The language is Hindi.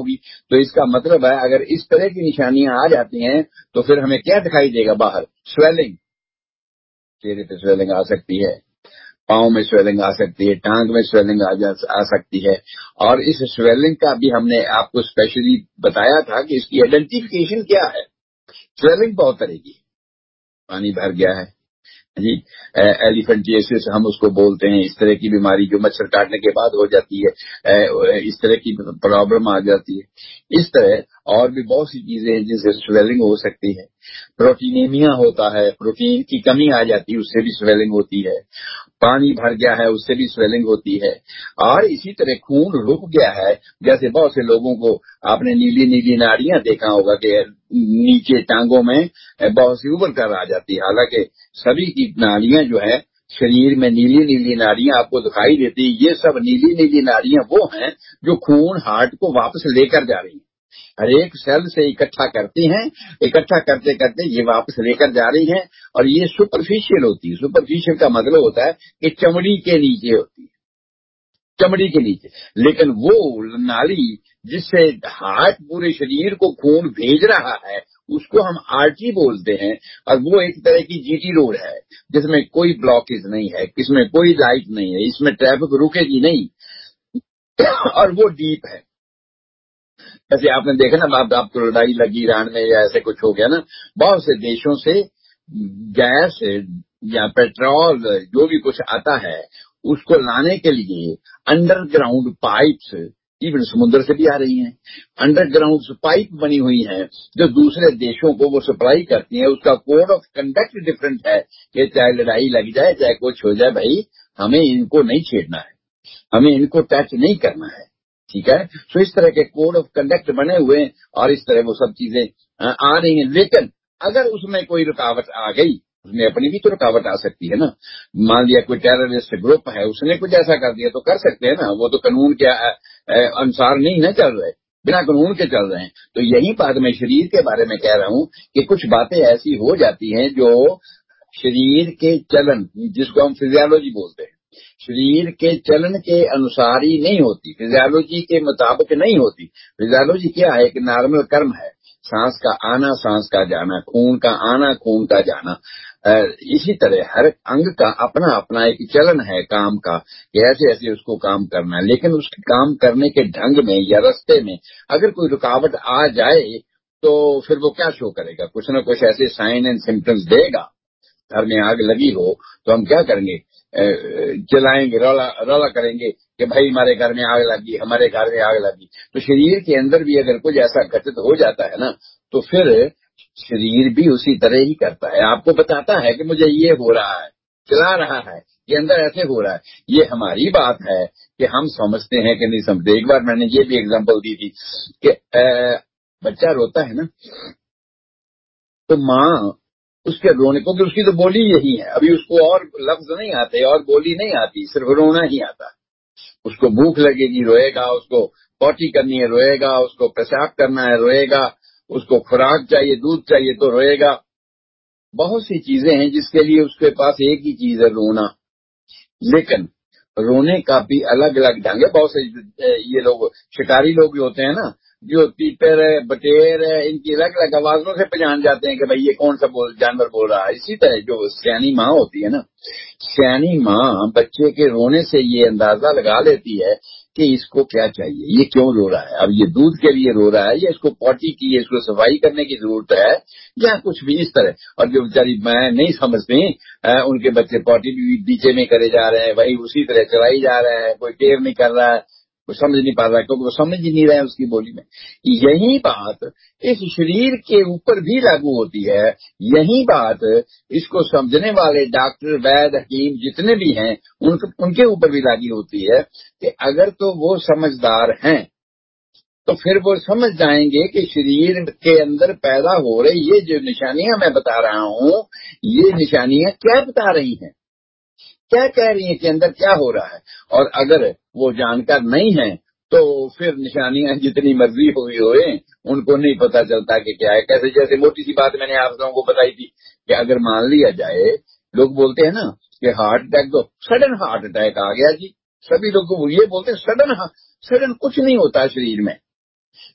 होगी। तो इसका मतलब है अगर इस तरह की निशानियां आ जाती हैं तो फिर हमें क्या दिखाई देगा बाहर? स्वेलिंग, चेहरे पे स्वेलिंग आ सकती है, पाँव में स्वेलिंग आ सकती है, टांग में स्वेलिंग आ सकती है। और इस स्वेलिंग का भी हमने आपको स्पेशली बताया था कि इसकी आइडेंटिफिकेशन क्या है। स्वेलिंग बहुत तरह की, पानी भर गया है जी, एलिफेंटिएसिस हम उसको बोलते हैं, इस तरह की बीमारी जो मच्छर काटने के बाद हो जाती है, इस तरह की प्रॉब्लम आ जाती है। इस तरह और भी बहुत सी चीजें हैं जिनसे स्वेलिंग हो सकती है। प्रोटीनेमिया होता है, प्रोटीन की कमी आ जाती है, उससे भी स्वेलिंग होती है। पानी भर गया है, उससे भी स्वेलिंग होती है। और इसी तरह खून रुक गया है, जैसे बहुत से लोगों को आपने नीली नीली नाड़ियां देखा होगा कि नीचे टांगों में बहुत सी उभर कर आ जाती है। हालांकि सभी की नाड़ियां जो है शरीर में नीली नीली नाड़ियां आपको दिखाई देती है, ये सब नीली नीली नाड़ियां वो हैं जो खून हार्ट को वापस लेकर जा रही हैं, हर एक सेल से इकट्ठा करती हैं, इकट्ठा करते करते ये वापस लेकर जा रही हैं। और ये सुपरफिशियल होती है। सुपरफिशियल का मतलब होता है कि चमड़ी के नीचे होती है, चमड़ी के नीचे। लेकिन वो नाली जिससे हार्ट पूरे शरीर को खून भेज रहा है उसको हम आर्टरी बोलते हैं। और वो एक तरह की जीटी रोड है जिसमें कोई ब्लॉकेज नहीं है, इसमें कोई लाइट नहीं है, इसमें ट्रैफिक रुकेगी नहीं और वो डीप है। जैसे आपने देखा ना, आपको लड़ाई लगी ईरान में या ऐसे कुछ हो गया ना, बहुत से देशों से गैस या पेट्रोल जो भी कुछ आता है उसको लाने के लिए अंडरग्राउंड पाइप्स इवन समुद्र से भी आ रही हैं। अंडरग्राउंड पाइप बनी हुई हैं जो दूसरे देशों को वो सप्लाई करती हैं। उसका कोड ऑफ कंडक्ट डिफरेंट है कि चाहे लड़ाई लग जाए चाहे कुछ हो जाए, भाई हमें इनको नहीं छेड़ना है, हमें इनको टच नहीं करना है, ठीक है। तो इस तरह के कोड ऑफ कंडक्ट बने हुए हैं और इस तरह वो सब चीजें आ रही हैं। लेकिन अगर उसमें कोई रुकावट आ गई, उसमें अपनी भी तो रुकावट आ सकती है ना। मान लिया कोई टेररिस्ट ग्रुप है, उसने कुछ ऐसा कर दिया तो कर सकते हैं ना, वो तो कानून के अनुसार नहीं ना चल रहे, बिना कानून के चल रहे हैं। तो यही बात मैं शरीर के बारे में कह रहा हूं कि कुछ बातें ऐसी हो जाती हैं जो शरीर के चलन, जिसको हम फिजियोलॉजी बोलते हैं, शरीर के चलन के अनुसार ही नहीं होती, फिजियोलॉजी के मुताबिक नहीं होती। फिजियोलॉजी क्या है? कि नॉर्मल कर्म है, सांस का आना सांस का जाना, खून का आना खून का जाना। इसी तरह हर अंग का अपना अपना एक चलन है काम का कि ऐसे ऐसे उसको काम करना है। लेकिन उसके काम करने के ढंग में या रास्ते में अगर कोई रुकावट आ जाए तो फिर वो क्या शो करेगा? कुछ ना कुछ ऐसे साइन एंड सिम्टम्स देगा। घर में आग लगी हो तो हम क्या करेंगे? चिल्लाएंगे, रौला करेंगे कि भाई हमारे घर में आग लगी, हमारे घर में आग लगी। तो शरीर के अंदर भी अगर कुछ ऐसा घटित हो जाता है ना तो फिर शरीर भी उसी तरह ही करता है, आपको बताता है कि मुझे ये हो रहा है, चिल्ला रहा है, ये अंदर ऐसे हो रहा है। ये हमारी बात है कि हम समझते हैं कि नहीं समझते। एक बार मैंने ये भी एग्जांपल दी थी कि बच्चा रोता है ना तो माँ उसके रोने को, उसकी तो बोली यही है, अभी उसको और लफ्ज नहीं आते और बोली नहीं आती, सिर्फ रोना ही आता है। उसको भूख लगेगी रोएगा, उसको पॉटी करनी है रोएगा, उसको पेशाब करना है रोएगा, उसको खुराक चाहिए दूध चाहिए तो रोएगा। बहुत सी चीजें हैं जिसके लिए उसके पास एक ही चीज है, रोना। लेकिन रोने का भी अलग अलग ढंग है। बहुत से ये लोग शिकारी लोग भी होते हैं ना, जो तीतर है बटेर है, इनकी अलग अलग आवाजों से पहचान जाते हैं कि भाई ये कौन सा जानवर बोल रहा है। इसी तरह जो सियानी माँ होती है ना, सियानी माँ बच्चे के रोने से ये अंदाजा लगा लेती है कि इसको क्या चाहिए, ये क्यों रो रहा है। अब ये दूध के लिए रो रहा है या इसको पॉटी की, इसको सफाई करने की जरूरत है या कुछ भी इस तरह। और जो बेचारी मैं नहीं समझती, उनके बच्चे पॉटी भी बीचे में करे जा रहे हैं, वही उसी तरह चलाई जा रहे हैं, कोई टेर नहीं कर रहा है, वो समझ नहीं पा रहा है क्योंकि वो समझ ही नहीं रहे हैं उसकी बोली में। यही बात इस शरीर के ऊपर भी लागू होती है। यही बात इसको समझने वाले डॉक्टर वैद्य हकीम जितने भी हैं उनके ऊपर भी लागू होती है कि अगर तो वो समझदार हैं तो फिर वो समझ जाएंगे कि शरीर के अंदर पैदा हो रही ये जो निशानियां मैं बता रहा हूं, ये निशानियां क्या बता रही हैं, क्या कह रही है कि अंदर क्या हो रहा है। और अगर वो जानकार नहीं है तो फिर निशानियां जितनी मर्जी हुई होए उनको नहीं पता चलता कि क्या है कैसे। जैसे मोटी सी बात मैंने आप लोगों को बताई थी कि अगर मान लिया जाए, लोग बोलते हैं ना कि हार्ट अटैक, तो सडन हार्ट अटैक आ गया जी, सभी लोग ये बोलते हैं सडन कुछ नहीं होता शरीर में।